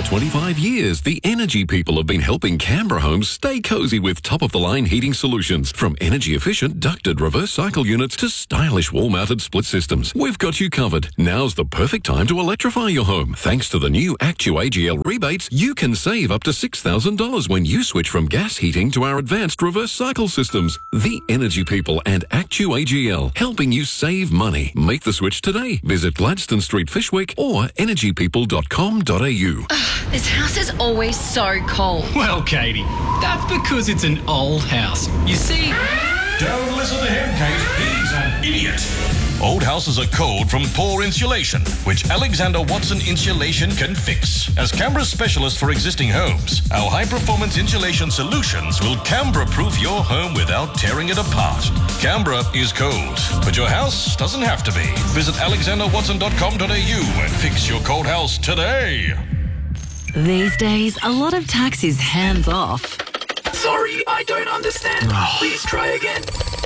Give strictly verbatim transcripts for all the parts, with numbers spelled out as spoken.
For twenty-five years, the Energy People have been helping Canberra homes stay cosy with top-of-the-line heating solutions. From energy-efficient ducted reverse cycle units to stylish wall-mounted split systems, we've got you covered. Now's the perfect time to electrify your home. Thanks to the new ActuAGL rebates, you can save up to six thousand dollars when you switch from gas heating to our advanced reverse cycle systems. The Energy People and ActuAGL, helping you save money. Make the switch today. Visit Gladstone Street, Fishwick or energy people dot com dot a u. Ugh, this house is always so cold. Well, Katie, that's because it's an old house. You see... Don't listen to him, Kate. He's an idiot. Old houses are cold from poor insulation, which Alexander Watson Insulation can fix. As Canberra's specialist for existing homes, our high-performance insulation solutions will Canberra-proof your home without tearing it apart. Canberra is cold, but your house doesn't have to be. Visit alexander watson dot com dot a u and fix your cold house today. These days, a lot of tax is hands-off. Sorry, I don't understand. Please try again.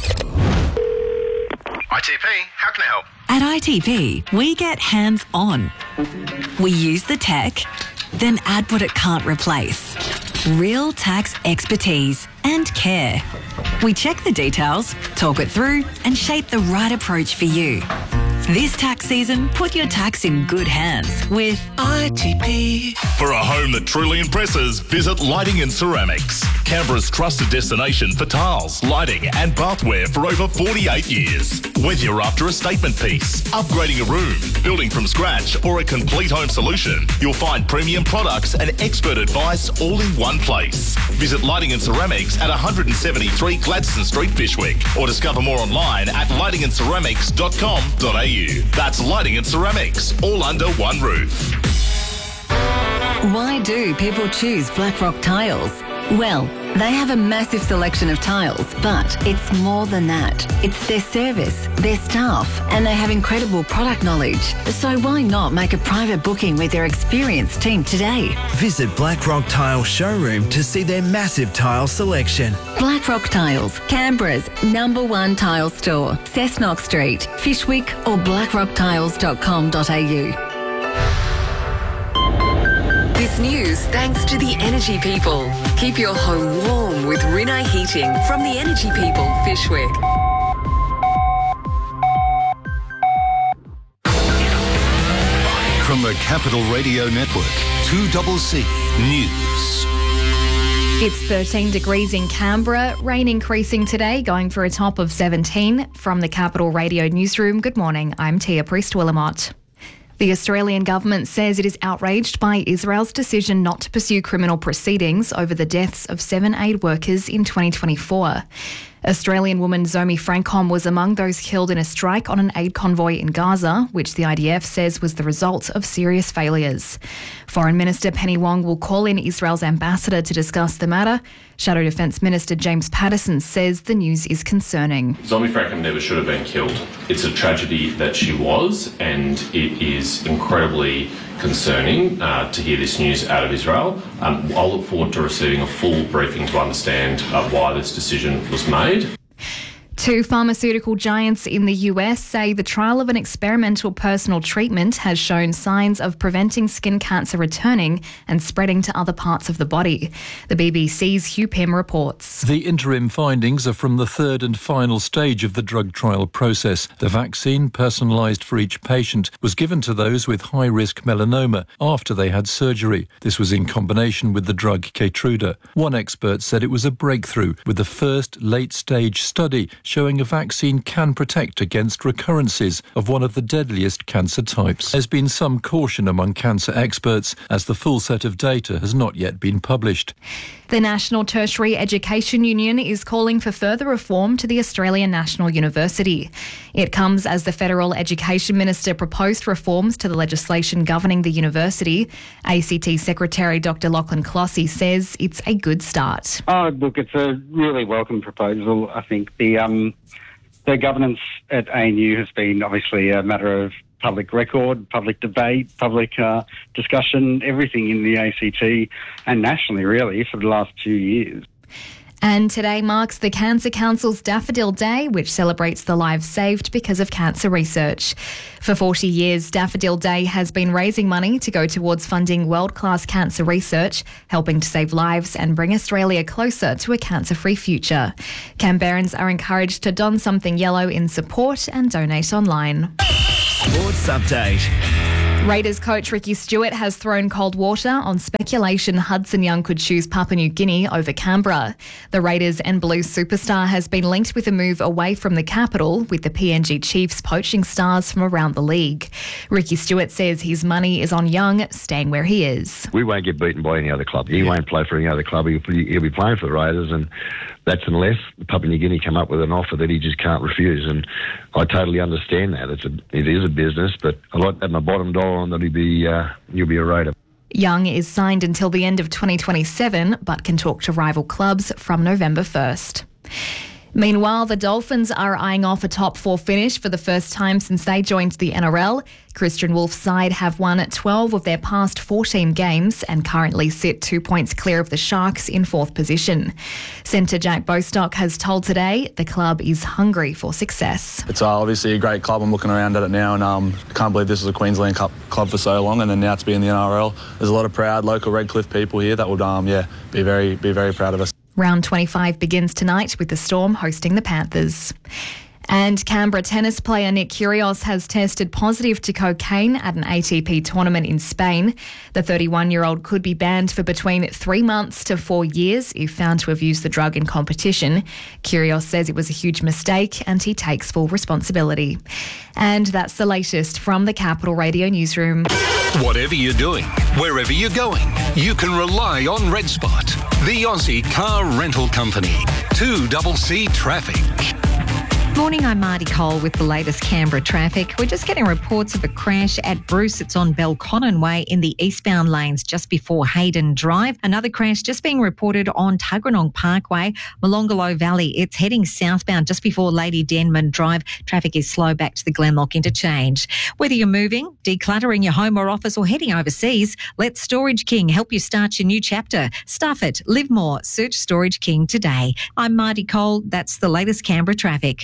I T P, how can I help? At I T P, we get hands-on. We use the tech, then add what it can't replace. Real tax expertise and care. We check the details, talk it through, and shape the right approach for you. This tax season, put your tax in good hands with I T P. For a home that truly impresses, visit Lighting and Ceramics. Canberra's trusted destination for tiles, lighting and bathware for over forty-eight years. Whether you're after a statement piece, upgrading a room, building from scratch or a complete home solution, you'll find premium products and expert advice all in one place. Visit Lighting and Ceramics at one seventy-three Gladstone Street, Fishwick, or discover more online at lighting and ceramics dot com dot a u. That's Lighting and Ceramics, all under one roof. Why do people choose Blackrock Tiles? Well, they have a massive selection of tiles, but it's more than that. It's their service, their staff, and they have incredible product knowledge. So why not make a private booking with their experienced team today? Visit Blackrock Tile Showroom to see their massive tile selection. Blackrock Tiles, Canberra's number one tile store. Cessnock Street, Fishwick or blackrock tiles dot com dot a u. This news thanks to the Energy People. Keep your home warm with Rinnai Heating from the Energy People, Fishwick. From the Capital Radio Network, two C C News. It's thirteen degrees in Canberra, rain increasing today, going for a top of seventeen. From the Capital Radio Newsroom, good morning, I'm Tia Priest-Willamott. The Australian government says it is outraged by Israel's decision not to pursue criminal proceedings over the deaths of seven aid workers in twenty twenty-four. Australian woman Zomi Francom was among those killed in a strike on an aid convoy in Gaza, which the I D F says was the result of serious failures. Foreign Minister Penny Wong will call in Israel's ambassador to discuss the matter. Shadow Defence Minister James Patterson says the news is concerning. Zomi Francom never should have been killed. It's a tragedy that she was, and it is incredibly concerning uh, to hear this news out of Israel. Um, I'll look forward to receiving a full briefing to understand uh, why this decision was made. Two pharmaceutical giants in the U S say the trial of an experimental personal treatment has shown signs of preventing skin cancer returning and spreading to other parts of the body. The B B C's Hugh Pym reports. The interim findings are from the third and final stage of the drug trial process. The vaccine, personalised for each patient, was given to those with high-risk melanoma after they had surgery. This was in combination with the drug Keytruda. One expert said it was a breakthrough, with the first late-stage study showing a vaccine can protect against recurrences of one of the deadliest cancer types. There's been some caution among cancer experts as the full set of data has not yet been published. The National Tertiary Education Union is calling for further reform to the Australian National University. It comes as the Federal Education Minister proposed reforms to the legislation governing the university. A C T Secretary Doctor Lachlan Clossy says it's a good start. Oh, look, it's a really welcome proposal. I think the um, the governance at A N U has been obviously a matter of public record, public debate, public uh, discussion, everything in the A C T and nationally, really, for the last two years. And today marks the Cancer Council's Daffodil Day, which celebrates the lives saved because of cancer research. For forty years, Daffodil Day has been raising money to go towards funding world-class cancer research, helping to save lives and bring Australia closer to a cancer-free future. Canberrans are encouraged to don something yellow in support and donate online. Sports update. Raiders coach Ricky Stuart has thrown cold water on speculation Hudson Young could choose Papua New Guinea over Canberra. The Raiders and Blues superstar has been linked with a move away from the capital, with the P N G Chiefs poaching stars from around the league. Ricky Stuart says his money is on Young staying where he is. We won't get beaten by any other club. He won't play for any other club. He'll be, he'll be playing for the Raiders, and that's unless Papua New Guinea come up with an offer that he just can't refuse. And I totally understand that. It's a, it is a business, but I like to have my bottom dollar on that he'll be, uh, he'll be a Raider. Young is signed until the end of twenty twenty-seven, but can talk to rival clubs from November first. Meanwhile, the Dolphins are eyeing off a top four finish for the first time since they joined the N R L. Christian Wolf's side have won twelve of their past fourteen games and currently sit two points clear of the Sharks in fourth position. Centre Jack Bostock has told Today the club is hungry for success. It's uh, obviously a great club. I'm looking around at it now and um, can't believe this was a Queensland Cup club for so long, and then now to be in the N R L. There's a lot of proud local Redcliffe people here that would um, yeah, be very, be very proud of us. Round twenty-five begins tonight with the Storm hosting the Panthers. And Canberra tennis player Nick Kyrgios has tested positive to cocaine at an A T P tournament in Spain. The thirty-one-year-old could be banned for between three months to four years if found to have used the drug in competition. Kyrgios says it was a huge mistake and he takes full responsibility. And that's the latest from the Capital Radio newsroom. Whatever you're doing, wherever you're going, you can rely on Red Spot, the Aussie car rental company. two C C Traffic. Morning, I'm Marty Cole with the latest Canberra traffic. We're just getting reports of a crash at Bruce. It's on Belconnen Way in the eastbound lanes just before Hayden Drive. Another crash just being reported on Tuggeranong Parkway, Molonglo Valley. It's heading southbound just before Lady Denman Drive. Traffic is slow back to the Glenlock interchange. Whether you're moving, decluttering your home or office, or heading overseas, let Storage King help you start your new chapter. Stuff it, live more. Search Storage King today. I'm Marty Cole. That's the latest Canberra traffic.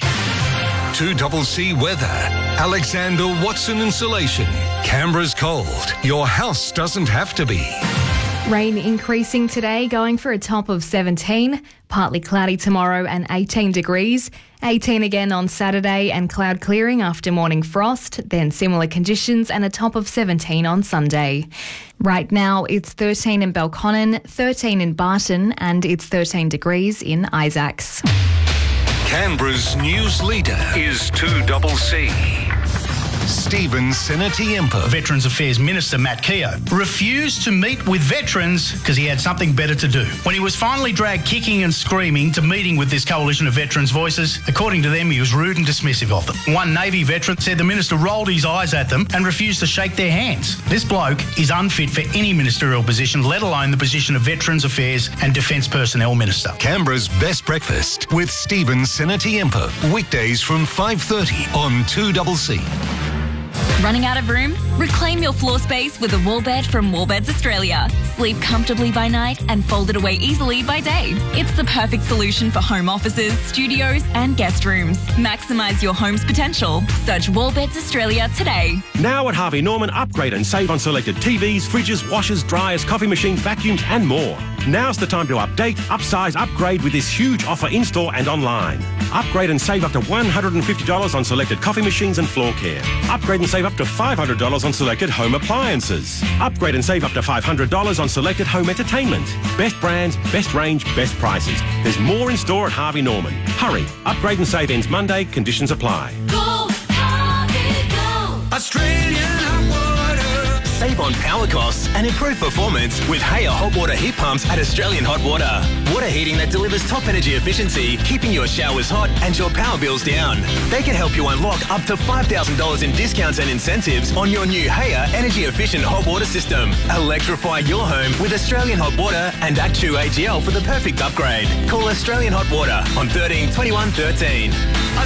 two C C Weather. Alexander Watson Insulation. Canberra's cold. Your house doesn't have to be. Rain increasing today, going for a top of seventeen. Partly cloudy tomorrow and eighteen degrees. eighteen again on Saturday and cloud clearing after morning frost. Then similar conditions and a top of seventeen on Sunday. Right now it's thirteen in Belconnen, thirteen in Barton, and it's thirteen degrees in Isaacs. Canberra's news leader is two C C. Stephen Senatiempo. Veterans Affairs Minister Matt Keogh refused to meet with veterans because he had something better to do. When he was finally dragged kicking and screaming to meeting with this coalition of veterans' voices, according to them, he was rude and dismissive of them. One Navy veteran said the minister rolled his eyes at them and refused to shake their hands. This bloke is unfit for any ministerial position, let alone the position of Veterans Affairs and Defence Personnel Minister. Canberra's best breakfast with Stephen Senatiempo. Weekdays from five thirty on two C C. Running out of room? Reclaim your floor space with a wall bed from Wallbeds Australia. Sleep comfortably by night and fold it away easily by day. It's the perfect solution for home offices, studios and guest rooms. Maximise your home's potential. Search Wallbeds Australia today. Now at Harvey Norman, upgrade and save on selected T Vs, fridges, washers, dryers, coffee machines, vacuums and more. Now's the time to update, upsize, upgrade with this huge offer in-store and online. Upgrade and save up to one hundred fifty dollars on selected coffee machines and floor care. Upgrade and save up to five hundred dollars on selected home appliances. Upgrade and save up to five hundred dollars on selected home entertainment. Best brands, best range, best prices. There's more in store at Harvey Norman. Hurry, upgrade and save ends Monday, conditions apply. Go, Harvey, go! Australian hot water. Save on power costs and improve performance with Haya Hot Water Heat Pumps at Australian Hot Water. Water heating that delivers top energy efficiency, keeping your showers hot and your power bills down. They can help you unlock up to five thousand dollars in discounts and incentives on your new Haya energy efficient hot water system. Electrify your home with Australian Hot Water and Actu A G L for the perfect upgrade. Call Australian Hot Water on thirteen twenty-one thirteen.